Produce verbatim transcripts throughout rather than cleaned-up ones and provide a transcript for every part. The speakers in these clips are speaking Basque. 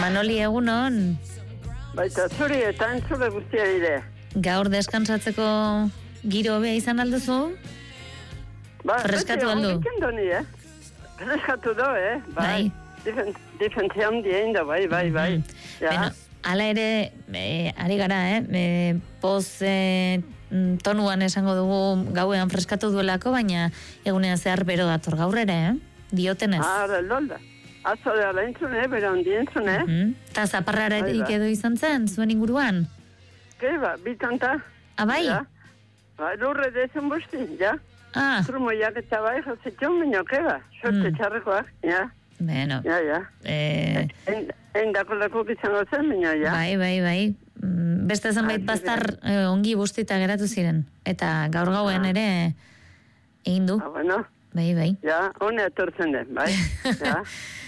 Manoli, egunon? Baita, zuri eta entzule guztia dire. Gaur deskansatzeko giro hobea izan alduzu? Ba, Freskatu aldu? Freskatu ni, eh? Freskatu do, eh? Bai. Difentzia handi egin da, bai, bai, bai. Ja. Bueno, ala ere, e, ari gara, eh? E, poz e, tonuan esango dugu gauean freskatu duelako, baina egunean zehar bero dator gaur ere, eh? Diotenez. Ah, da, lolda. Atzo da, la entzune, bero handi entzune. Eta zaparrara edo izan zen, zuen inguruan? Ke, ba, bitanta. Ah, bai? Ja. Ba, lurre dezen busti, ja. Ah. Trumoiak eta bai, jazitxun minio, ke ba. Sorte Mm. txarrekoak, ja. Bueno. Ja, ja. Eh, Egin dako lako izango zen, minio, ja. bai, bai, bai. Mm, Beste zenbait Ah, baztar eh, ongi bustita geratu ziren. Eta gaur gauen Ah. ere egin du. Ah, bueno. Bai, bai. Ja, hone etortzen den, bai. Ja.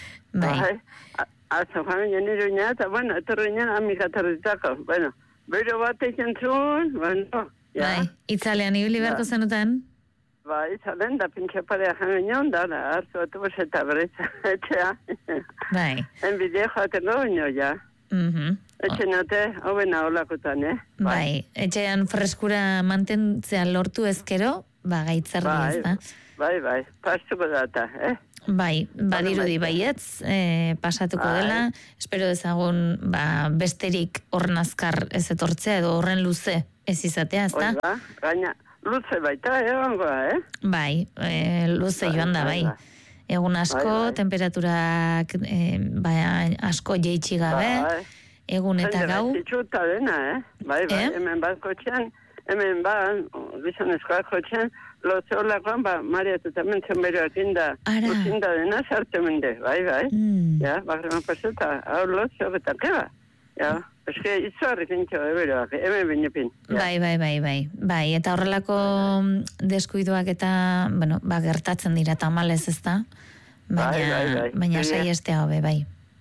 Bai. Atzo jamen jeniruina, eta bueno, etorriñan amikatorritako. Bueno, bero bat eiken zuen, bueno, ja. Bai, itzalean ibili beharko zenuten? Bai, itzalen, da pintxe parea jamen nion, da, da, hartu batu bose eta berretza, etxea. Bai. Enbidea joateko ino, ja. Mhm. Etxe nate, hobena olakotan, eh? Bai, etxean freskura mantentzea lortu ezkero, ba, gaitzerdi Bai, ez da. bai, bai, pastuko data, eh? Bai, badirudi baietz, eh, pasatuko Bai. dela, espero dezagun, ba, besterik horren azkar ez etortzea edo horren luze ez izatea, ez da? Hoi ba, gaina, luze baita, eh, ongoa, eh? Bai, e, luze Bai, joan da, bai, bai. bai. Egun asko, Bai, bai. temperaturak e, bai, asko jeitsi gabe, Bai. egun eta Jende gau. gaitxuta dena, eh? Bai, bai, Eh? hemen bat kotxean, hemen bat, gizonezkoak kotxean, lozeolakoan, ba, mariatuta mentzen beroak inda, Ara. uzinda dena sartu mende, bai, bai. Mm. Ja, bakreman pasuta, hau lozeok eta keba. Ja, eske itzuarrik intxo beroak, hemen binepin. Ja. Bai, bai, bai, bai. Bai, eta horrelako deskuiduak eta, bueno, ba, gertatzen dira tamalez ez da, baina, Bai, bai, bai. baina Bai, saiestea hobe, bai.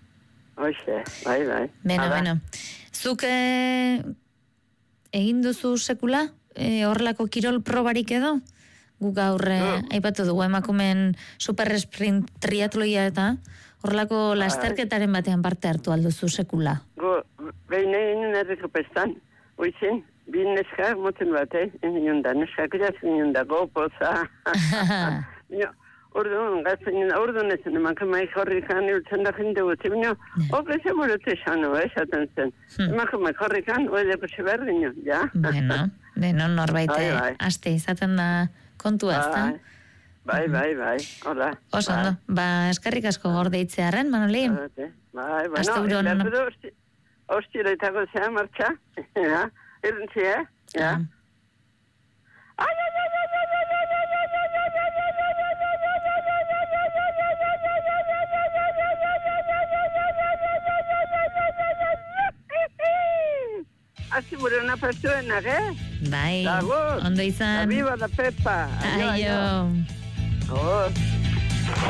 Hoxe, bai, bai. Beno, Hala. beno. Zuk eh, egin duzu sekula? Eh, horrelako kirol probarik edo? Gu gaur eh, No. aipatu dugu emakumen super sprint triatloia eta horrelako lasterketaren batean parte hartu alduzu sekula. Go, behin egin erriko pestan, uizin, bin neska, moten bate, egin da, neska, kirazin egin da, gopoza. Bino, orduan, gazten, orduan ezen, emakumai jorrikan, urtzen da jende gutzi, bino, oke segurute xano, eh, esaten zen. Emakumai jorrikan, oedeko xeberdino, ja? Beno, beno, norbait Bai, eh, bai. aste izaten da kontua, ezta? Bai, bai, bai, hola. Oso ondo, ba, eskerrik asko gaur deitzearren, Manoli. Bai, bai, Aste bueno, buruan- eta hosti, hostiletako zea martxa, ja, errentzi, eh, ja. Ah. Ai, ai, ai, ai, ai, ai, ai, ai, ai, ai, ai, ai, ai, ai, ai, Hasi buruna pertsuenak, eh? Bai, Agur. ondo izan. Viva la Pepa. Aio. Aio.